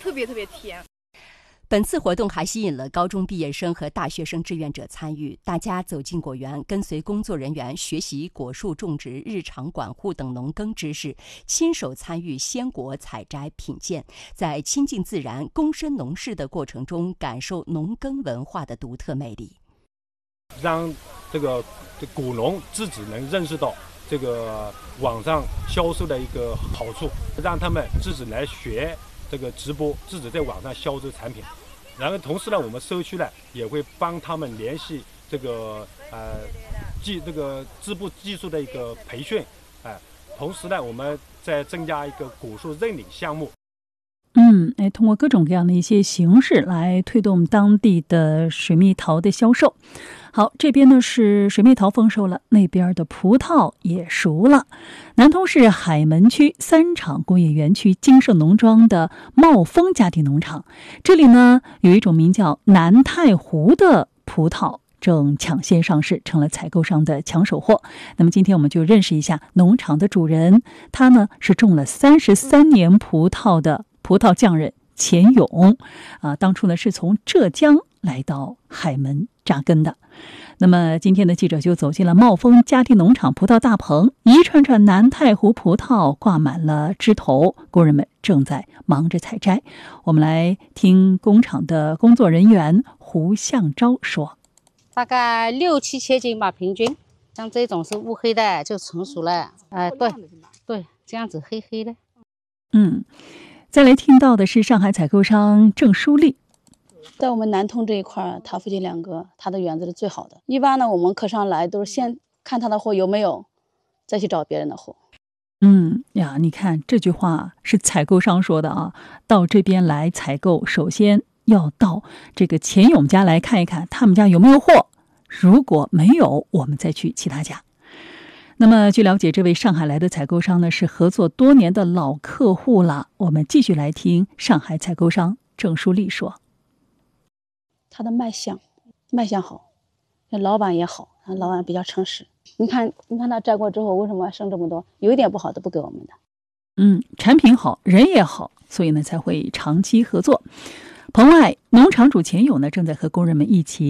特别甜。 本次活动还吸引了高中毕业生和大学生志愿者参与，大家走进果园，跟随工作人员学习果树种植、日常管护等农耕知识，亲手参与鲜果采摘品鉴，在亲近自然、躬身农事的过程中，感受农耕文化的独特魅力， 让这个果农自己能认识到这个网上销售的一个好处，让他们自己来学这个直播，自己在网上销售产品。然后同时呢，我们社区呢也会帮他们联系这个织布技术的一个培训，同时呢，我们再增加一个果树认领项目。 通过各种各样的一些形式来推动当地的水蜜桃的销售。好，这边呢是水蜜桃丰收了，那边的葡萄也熟了。南通市海门区三厂工业园区金盛农庄的茂丰家庭农场，这里呢有一种名叫南太湖的葡萄正抢先上市，成了采购商的抢手货。那么今天我们就认识一下农场的主人，他呢是种了33年葡萄的葡萄匠人钱勇，当初呢是从浙江来到海门扎根的。那么今天的记者就走进了茂丰家庭农场葡萄大棚，一串串南太湖葡萄挂满了枝头，工人们正在忙着采摘。我们来听工厂的工作人员胡向昭说， 大概6、7千斤吧，平均。像这种是乌黑的就成熟了，对，这样子黑黑的。 再来听到的是上海采购商郑淑丽。 在我们南通这一块，他附近2个，他的园子是最好的。一般呢，我们客商来都是先看他的货有没有，再去找别人的货。 你看这句话是采购商说的啊，到这边来采购，首先要到这个钱勇家来看一看他们家有没有货，如果没有，我们再去其他家。那么据了解，这位上海来的采购商呢是合作多年的老客户了。我们继续来听上海采购商郑淑丽说， 他的卖相好，老板也好，老板比较诚实。你看他摘过之后为什么剩这么多，有一点不好的不给我们的。 产品好，人也好，所以呢才会长期合作。棚外农场主钱勇呢正在和工人们一起